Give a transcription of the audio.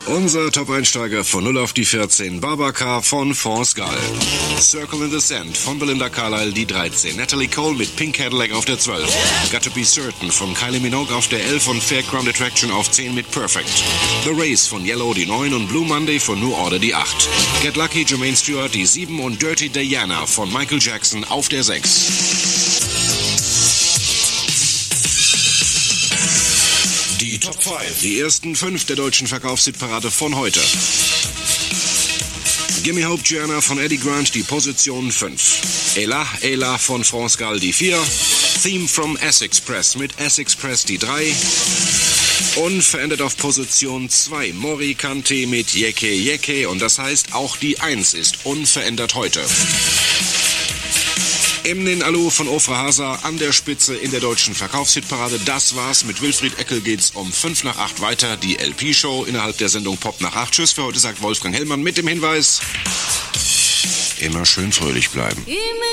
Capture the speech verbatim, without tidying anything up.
Unser Top-Einsteiger von null auf die vierzehn, Babacar von France Gall. Circle in the Sand von Belinda Carlisle, die dreizehn. Natalie Cole mit Pink Cadillac auf der zwölf. Got to be Certain von Kylie Minogue auf der elf und Fairground Attraction auf zehn mit Perfect. The Race von Yellow, die neun und Blue Monday von New Order, die acht. Get Lucky, Jermaine Stewart, die sieben und Dirty Diana von Michael Jackson auf der sechs. Die Top fünf. Die ersten fünf der deutschen Verkaufshitparade von heute. Gimme Hope Gianna von Eddie Grant, die Position fünf. Ella, Ella von France Gall, die vier. Theme from Essex Press mit Essex Press, die drei. Unverändert auf Position zwei. Mori Kante mit Yeke Yeke und das heißt, auch die eins ist unverändert heute. Emnin Alu von Ofra Hasa an der Spitze in der deutschen Verkaufshitparade. Das war's. Mit Wilfried Eckel geht's um fünf nach acht weiter. Die L P-Show innerhalb der Sendung Pop nach acht. Tschüss für heute, sagt Wolfgang Hellmann mit dem Hinweis: immer schön fröhlich bleiben.